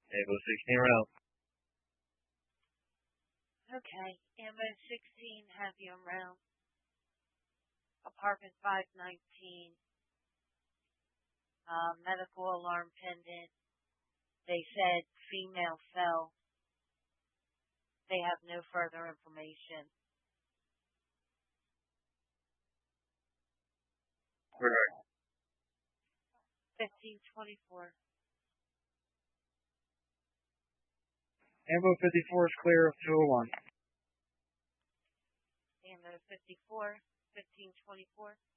Ammo 16 round. Okay, ammo 16, heavy round. Apartment 519. Medical alarm pendant. They said female fell. They have no further information. Correct. 1524. Ammo 54 is clear of 201. Ammo 54, 1524.